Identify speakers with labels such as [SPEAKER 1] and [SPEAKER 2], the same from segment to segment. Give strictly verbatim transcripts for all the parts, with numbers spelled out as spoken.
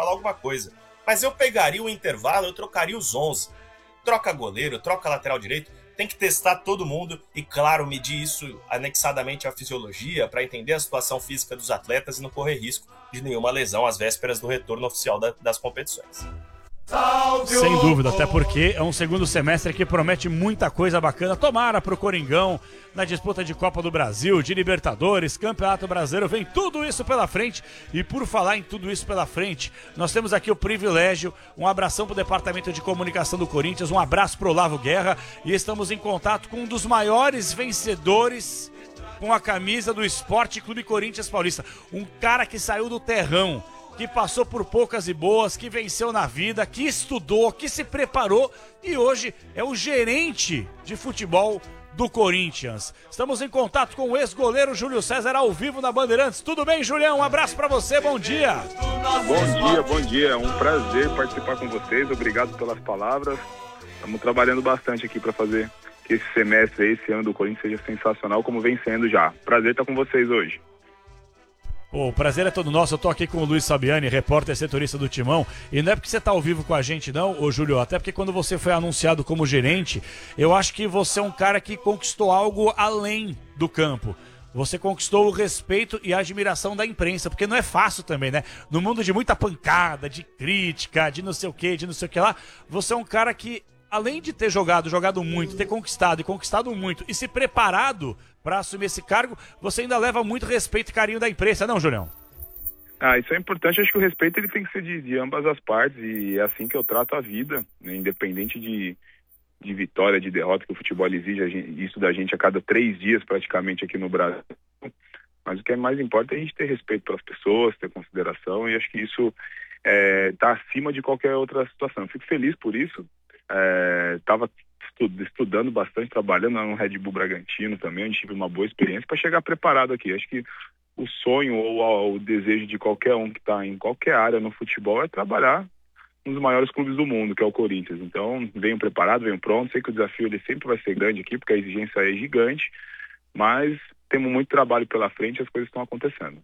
[SPEAKER 1] falar alguma coisa. Mas eu pegaria o intervalo, eu trocaria os onze. Troca goleiro, troca lateral direito. Tem que testar todo mundo e, claro, medir isso anexadamente à fisiologia para entender a situação física dos atletas e não correr risco de nenhuma lesão às vésperas do retorno oficial da, das competições.
[SPEAKER 2] Sem dúvida, até porque é um segundo semestre que promete muita coisa bacana. Tomara pro Coringão na disputa de Copa do Brasil, de Libertadores, Campeonato Brasileiro, vem tudo isso pela frente. E por falar em tudo isso pela frente, nós temos aqui o privilégio, um abração pro Departamento de Comunicação do Corinthians, um abraço pro Olavo Guerra, e estamos em contato com um dos maiores vencedores com a camisa do Esporte Clube Corinthians Paulista, um cara que saiu do terrão, que passou por poucas e boas, que venceu na vida, que estudou, que se preparou e hoje é o gerente de futebol do Corinthians. Estamos em contato com o ex-goleiro Júlio César ao vivo na Bandeirantes. Tudo bem, Julião? Um abraço pra você, bom dia.
[SPEAKER 3] Bom dia, bom dia. É um prazer participar com vocês. Obrigado pelas palavras. Estamos trabalhando bastante aqui para fazer que esse semestre, esse ano do Corinthians seja sensacional, como vem sendo já. Prazer estar com vocês hoje.
[SPEAKER 2] O prazer é todo nosso, eu tô aqui com o Luiz Fabiani, repórter setorista do Timão, e não é porque você tá ao vivo com a gente não, ô Júlio, até porque quando você foi anunciado como gerente, eu acho que você é um cara que conquistou algo além do campo. Você conquistou o respeito e a admiração da imprensa, porque não é fácil também, né? No mundo de muita pancada, de crítica, de não sei o que, de não sei o que lá, você é um cara que, além de ter jogado, jogado muito, ter conquistado e conquistado muito e se preparado para assumir esse cargo, você ainda leva muito respeito e carinho da imprensa, não, Julião?
[SPEAKER 3] Ah, isso é importante. Acho que o respeito ele tem que ser de, de ambas as partes, e é assim que eu trato a vida, né? Independente de, de vitória, de derrota, que o futebol exige a gente, isso da gente a cada três dias praticamente aqui no Brasil. Mas o que é mais importante é a gente ter respeito pelas pessoas, ter consideração, e acho que isso está é, acima de qualquer outra situação. Eu fico feliz por isso. Estava é, estudando bastante, trabalhando no Red Bull Bragantino também, onde tive uma boa experiência para chegar preparado aqui. Acho que o sonho ou o desejo de qualquer um que está em qualquer área no futebol é trabalhar um dos maiores clubes do mundo, que é o Corinthians. Então, venho preparado, venho pronto. Sei que o desafio ele sempre vai ser grande aqui, porque a exigência é gigante, mas temos muito trabalho pela frente e as coisas estão acontecendo.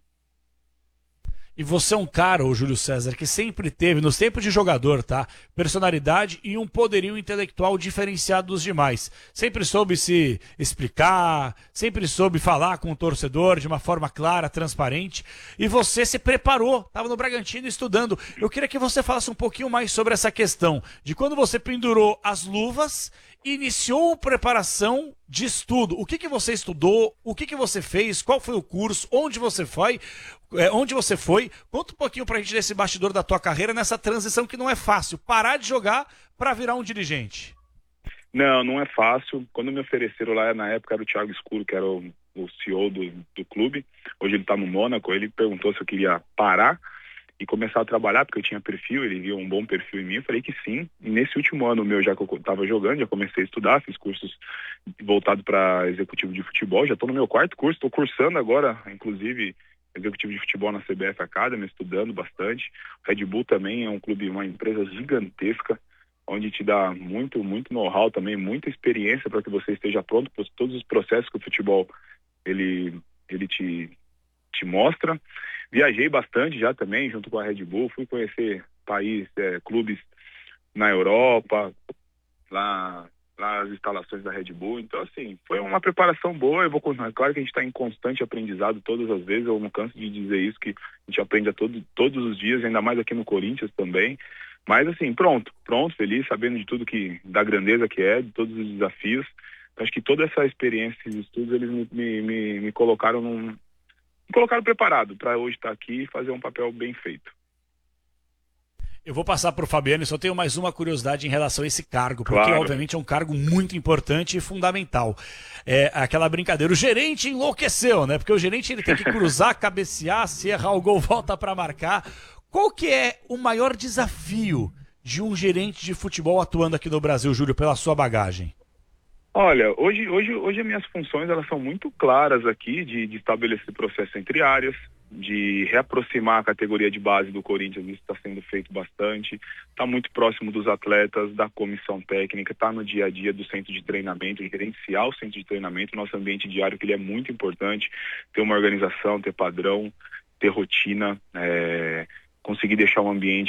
[SPEAKER 2] E você é um cara, o Júlio César, que sempre teve, no tempo de jogador, tá? Personalidade e um poderio intelectual diferenciado dos demais. Sempre soube se explicar, sempre soube falar com o torcedor de uma forma clara, transparente. E você se preparou, estava no Bragantino estudando. Eu queria que você falasse um pouquinho mais sobre essa questão de quando você pendurou as luvas, iniciou a preparação de estudo. O que que você estudou? O que que você fez? Qual foi o curso? Onde você foi? É, onde você foi? Conta um pouquinho pra gente desse bastidor da tua carreira, nessa transição que não é fácil. Parar de jogar para virar um dirigente.
[SPEAKER 3] Não, não é fácil. Quando me ofereceram lá, na época era o Thiago Escuro, que era o, o C E O do, do clube. Hoje ele tá no Mônaco. Ele perguntou se eu queria parar e começar a trabalhar, porque eu tinha perfil, ele viu um bom perfil em mim. Eu falei que sim. E nesse último ano meu, já que eu estava jogando, já comecei a estudar, fiz cursos voltados para executivo de futebol. Já estou no meu quarto curso, estou cursando agora, inclusive, executivo de futebol na C B F Academy, estudando bastante. O Red Bull também é um clube, uma empresa gigantesca, onde te dá muito, muito know-how também, muita experiência para que você esteja pronto para todos os processos que o futebol ele, ele te, te mostra. Viajei bastante já também, junto com a Red Bull, fui conhecer países, é, clubes na Europa, lá, lá as instalações da Red Bull. Então, assim, foi uma preparação boa. Eu vou continuar. Claro que a gente está em constante aprendizado todas as vezes, eu não canso de dizer isso, que a gente aprende a todo, todos os dias, ainda mais aqui no Corinthians também. Mas, assim, pronto, pronto, feliz, sabendo de tudo que, da grandeza que é, de todos os desafios. Então, acho que toda essa experiência, esses estudos, eles me, me, me, me colocaram num... Me colocaram preparado para hoje estar aqui e fazer um papel bem feito.
[SPEAKER 2] Eu vou passar para o Fabiano, só tenho mais uma curiosidade em relação a esse cargo, porque
[SPEAKER 3] Claro.
[SPEAKER 2] Obviamente é um cargo muito importante e fundamental. É aquela brincadeira, o gerente enlouqueceu, né? Porque o gerente ele tem que cruzar, cabecear, se errar o gol, volta para marcar. Qual que é o maior desafio de um gerente de futebol atuando aqui no Brasil, Júlio, pela sua bagagem?
[SPEAKER 3] Olha, hoje, hoje, hoje as minhas funções elas são muito claras aqui, de, de estabelecer processo entre áreas, de reaproximar a categoria de base do Corinthians, isso está sendo feito bastante, está muito próximo dos atletas, da comissão técnica, está no dia a dia do centro de treinamento, gerenciar o centro de treinamento, nosso ambiente diário, que ele é muito importante, ter uma organização, ter padrão, ter rotina, é, conseguir deixar um ambiente